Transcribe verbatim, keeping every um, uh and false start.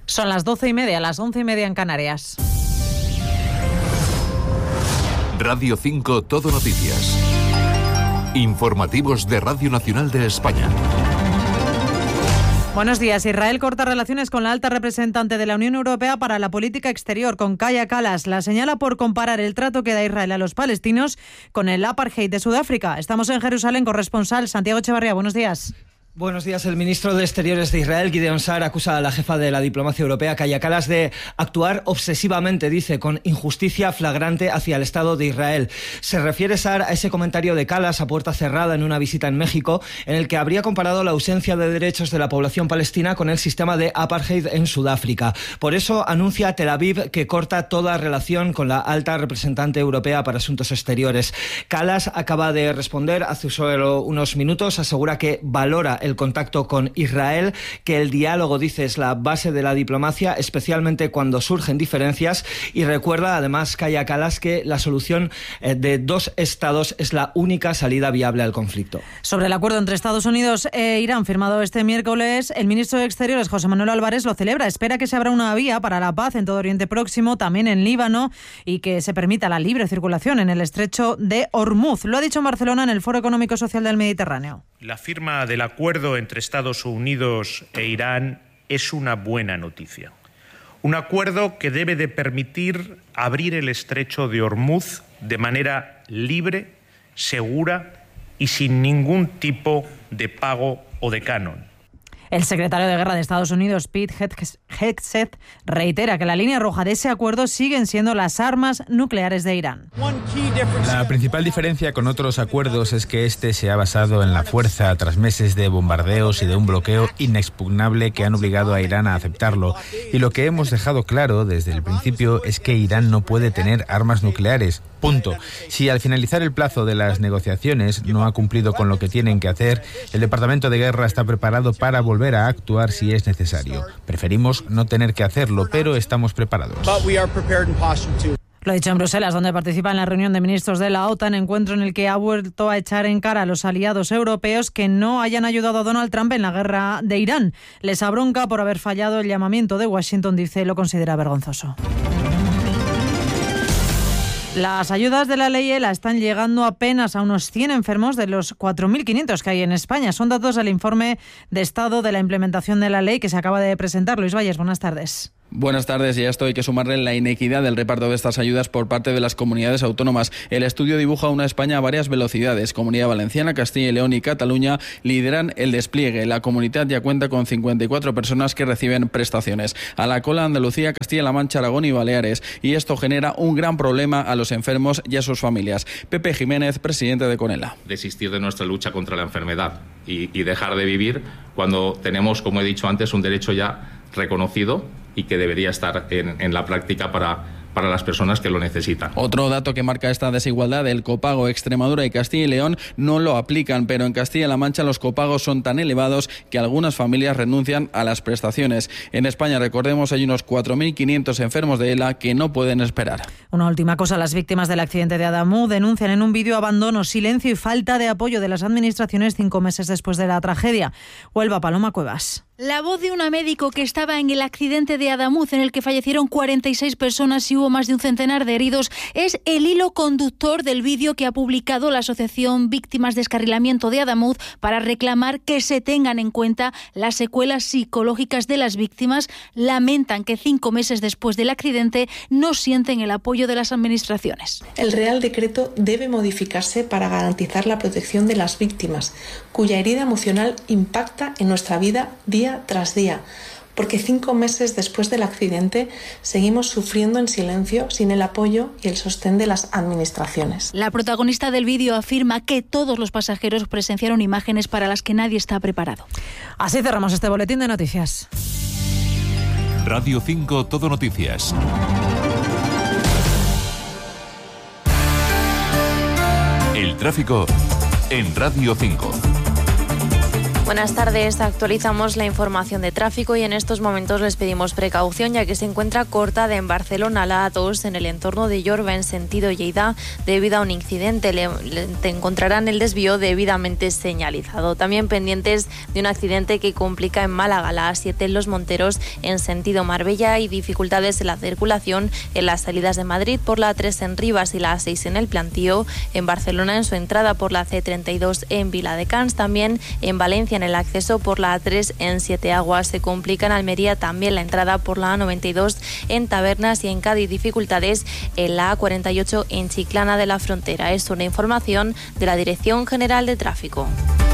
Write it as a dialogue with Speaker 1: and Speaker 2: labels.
Speaker 1: Son las doce y media, las once y media en Canarias.
Speaker 2: Radio cinco Todo Noticias. Informativos de Radio Nacional de España.
Speaker 1: Buenos días. Israel corta relaciones con la alta representante de la Unión Europea para la política exterior, con Kaja Kallas. La señala por comparar el trato que da Israel a los palestinos con el apartheid de Sudáfrica. Estamos en Jerusalén, corresponsal Santiago Echevarría. Buenos días.
Speaker 3: Buenos días. El ministro de Exteriores de Israel, Gideon Sa'ar, acusa a la jefa de la diplomacia europea, Kaja Kallas, de actuar obsesivamente, dice, con injusticia flagrante hacia el Estado de Israel. Se refiere Sa'ar a ese comentario de Kallas a puerta cerrada en una visita en México, en el que habría comparado la ausencia de derechos de la población palestina con el sistema de apartheid en Sudáfrica. Por eso anuncia Tel Aviv que corta toda relación con la alta representante europea para asuntos exteriores. Kallas acaba de responder hace solo unos minutos, asegura que valora el contacto con Israel, que el diálogo, dice, es la base de la diplomacia, especialmente cuando surgen diferencias, y recuerda además Kaja Kallas que la solución de dos estados es la única salida viable al conflicto.
Speaker 1: Sobre el acuerdo entre Estados Unidos e Irán firmado este miércoles, el ministro de Exteriores, José Manuel Álvarez, lo celebra. Espera que se abra una vía para la paz en todo Oriente Próximo, también en Líbano, y que se permita la libre circulación en el estrecho de Hormuz. Lo ha dicho en Barcelona en el Foro Económico y Social del Mediterráneo.
Speaker 4: La firma del acuerdo entre Estados Unidos e Irán es una buena noticia. Un acuerdo que debe de permitir abrir el estrecho de Hormuz de manera libre, segura y sin ningún tipo de pago o de canon.
Speaker 1: El secretario de Guerra de Estados Unidos, Pete Hegseth, reitera que la línea roja de ese acuerdo siguen siendo las armas nucleares de Irán.
Speaker 5: La principal diferencia con otros acuerdos es que este se ha basado en la fuerza tras meses de bombardeos y de un bloqueo inexpugnable que han obligado a Irán a aceptarlo. Y lo que hemos dejado claro desde el principio es que Irán no puede tener armas nucleares. Punto. Si al finalizar el plazo de las negociaciones no ha cumplido con lo que tienen que hacer, el Departamento de Guerra está preparado para volver a actuar si es necesario. Preferimos no tener que hacerlo, pero estamos preparados.
Speaker 1: Lo ha dicho en Bruselas, donde participa en la reunión de ministros de la OTAN, encuentro en el que ha vuelto a echar en cara a los aliados europeos que no hayan ayudado a Donald Trump en la guerra de Irán. Les abronca por haber fallado el llamamiento de Washington, dice, lo considera vergonzoso. Las ayudas de la ley ELA están llegando apenas a unos cien enfermos de los cuatro mil quinientos que hay en España. Son datos del informe de estado de la implementación de la ley que se acaba de presentar. Luis Valles, buenas tardes.
Speaker 6: Buenas tardes, y a esto hay que sumarle la inequidad del reparto de estas ayudas por parte de las comunidades autónomas. El estudio dibuja una España a varias velocidades. Comunidad Valenciana, Castilla y León y Cataluña lideran el despliegue. La comunidad ya cuenta con cincuenta y cuatro personas que reciben prestaciones. A la cola Andalucía, Castilla-La Mancha, Aragón y Baleares. Y esto genera un gran problema a los enfermos y a sus familias. Pepe Jiménez, presidente de CONELA.
Speaker 7: Desistir de nuestra lucha contra la enfermedad y, y dejar de vivir cuando tenemos, como he dicho antes, un derecho ya reconocido y que debería estar en, en la práctica para, para las personas que lo necesitan.
Speaker 6: Otro dato que marca esta desigualdad, el copago. Extremadura y Castilla y León no lo aplican, pero en Castilla-La Mancha los copagos son tan elevados que algunas familias renuncian a las prestaciones. En España, recordemos, hay unos cuatro mil quinientos enfermos de ELA que no pueden esperar.
Speaker 1: Una última cosa, las víctimas del accidente de Adamú denuncian en un vídeo abandono, silencio y falta de apoyo de las administraciones cinco meses después de la tragedia. Huelva, Paloma Cuevas.
Speaker 8: La voz de una médico que estaba en el accidente de Adamuz, en el que fallecieron cuarenta y seis personas y hubo más de un centenar de heridos, es el hilo conductor del vídeo que ha publicado la Asociación Víctimas de Descarrilamiento de Adamuz para reclamar que se tengan en cuenta las secuelas psicológicas de las víctimas. Lamentan que cinco meses después del accidente no sienten el apoyo de las administraciones.
Speaker 9: El Real Decreto debe modificarse para garantizar la protección de las víctimas, cuya herida emocional impacta en nuestra vida día tras día, porque cinco meses después del accidente seguimos sufriendo en silencio sin el apoyo y el sostén de las administraciones.
Speaker 8: La protagonista del vídeo afirma que todos los pasajeros presenciaron imágenes para las que nadie está preparado.
Speaker 1: Así cerramos este boletín de noticias.
Speaker 2: Radio cinco Todo Noticias. El tráfico en Radio cinco.
Speaker 10: Buenas tardes, actualizamos la información de tráfico y en estos momentos les pedimos precaución ya que se encuentra cortada en Barcelona la A dos en el entorno de Llorba en sentido Lleida debido a un incidente. Le, le, te encontrarán el desvío debidamente señalizado. También pendientes de un accidente que complica en Málaga la A siete en Los Monteros en sentido Marbella y dificultades en la circulación en las salidas de Madrid por la A tres en Rivas y la A seis en El Plantío. En Barcelona en su entrada por la C treinta y dos en Viladecans. También en Valencia en el acceso por la A tres en Siete Aguas. Se complica en Almería también la entrada por la A noventa y dos en Tabernas y en Cádiz dificultades en la A cuarenta y ocho en Chiclana de la Frontera. Es una información de la Dirección General de Tráfico.